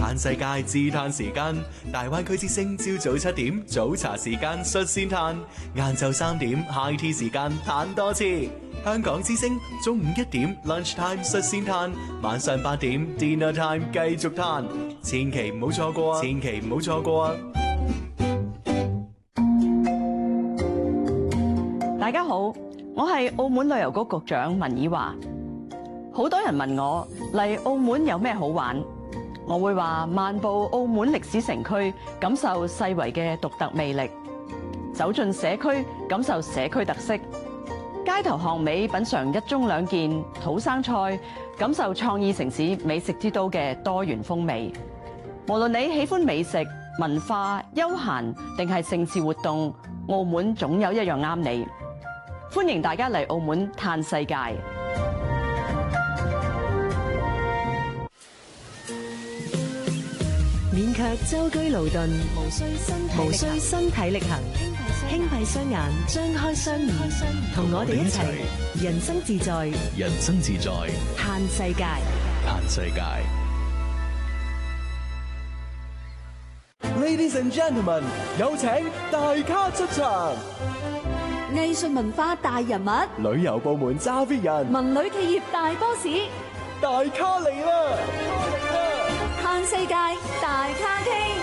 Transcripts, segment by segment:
嘆世界自嘆時間，大灣區之聲朝早7點早茶時間率先嘆，晏晝3點 high tea 時間嘆多次。香港之聲中午1點 lunch time 率先嘆，晚上8點 dinner time 繼續嘆，千祈唔好錯過啊！千祈唔好錯過啊！ 大家好，我係澳門旅遊局局長文以華。好多人問我嚟澳門有咩好玩，我會話漫步澳門歷史城區，感受世遺嘅獨特魅力；走進社區，感受社區特色；街頭巷尾品嘗一盅兩件土生菜，感受創意城市美食之都嘅多元風味。無論你喜歡美食、文化、休閒定係盛事活動，澳門總有一樣啱你。歡迎大家嚟澳門嘆世界。 免卻舟車勞頓，無需身體力行，輕閉雙眼，張開雙耳，同我哋一齊人生自在， 人生自在， 嘆世界， 嘆世界。Ladies and gentlemen， 有請大咖出場。 藝術文化大人物， 旅遊部門揸 fit 人， 文旅企業大 boss， 大咖嚟啦！ 嘆世界大咖傾。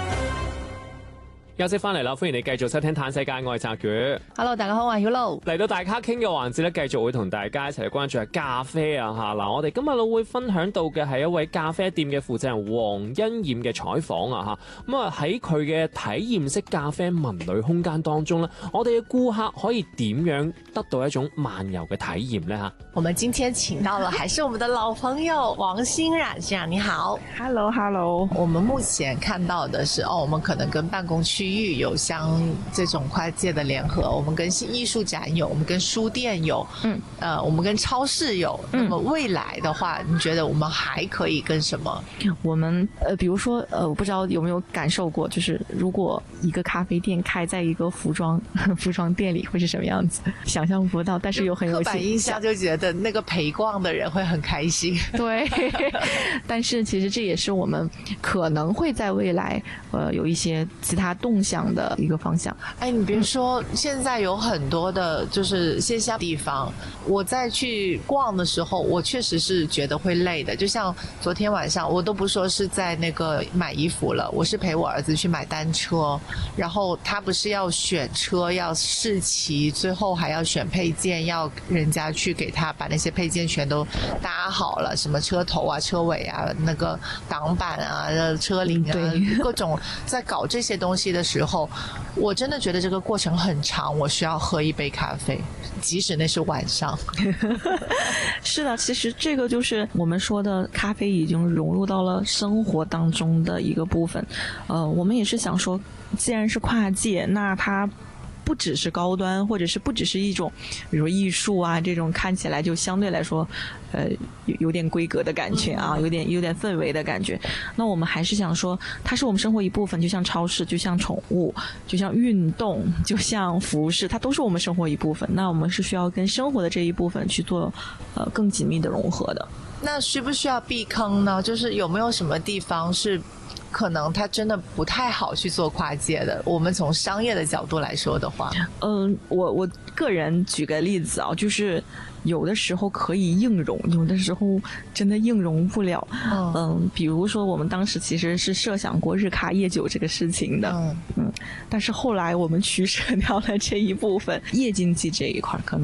休息翻嚟啦，歡迎你繼續收聽嘆世界，我係澤宇。 Hello， 大家好，我係 Hulu。嚟到大咖傾嘅環節咧，繼續會同大家一齊關注下咖啡啊嚇嗱，我哋今日會分享到嘅係一位咖啡店嘅負責人黃欣燕嘅採訪啊嚇。咁啊喺佢嘅體驗式咖啡文旅空間當中咧，我哋嘅顧客可以點樣得到一種漫遊嘅體驗呢？嚇？ 我們今天請到了還是我們的老朋友王欣冉先生，你好。 Hello。 我們目前看到的是我們可能跟辦公區域有像這種跨界的聯合，我們跟藝術展有，我們跟書店有，我們跟超市有。那麼未來的話，你覺得我們還可以跟什麼？ 我們比如說我不知道有沒有感受過，就是如果一個咖啡店開在一個服裝店裡會是什麼樣子，想象不到，但是又很有刻板印象，就覺得那個陪逛的人會很開心。 對，但是其實這也是我們可能會在未來有一些其他動向的一個方向。 哎，你別說，現在有很多的就是線下地方，我在去逛的時候，我確實是覺得會累的。就像昨天晚上，我都不說是在那個買衣服了，我是陪我兒子去買單車，然後他不是要選車，要試騎，最後還要選配件，要人家去給他把那些配件全都搭好了，什麼車頭啊、車尾啊、那個擋板啊、車鈴啊，各種在搞這些東西的時候，我真的覺得這個過程很長，我需要喝一杯咖啡，即使那是晚上。 是的，其實這個就是我們說的咖啡已經融入到了生活當中的一個部分。我們也是想說，既然是跨界，那它不只是高端，或者是不只是一種比如說藝術啊，這種看起來就相對來說有點規格的感覺啊，有點氛圍的感覺。那我們還是想說，它是我們生活一部分，就像超市，就像寵物，就像運動，就像服飾，它都是我們生活一部分。那我們是需要跟生活的這一部分去做更緊密的融合的。 那需不需要避坑呢？就是有沒有什麼地方是可能它真的不太好去做跨界的，我們從商業的角度來說的話。 我個人舉個例子啊，就是有的時候可以應容，有的時候真的應容不了。比如說我們當時其實是設想過日咖夜酒這個事情的，但是後來我們取捨掉了這一部分，夜經濟這一塊可能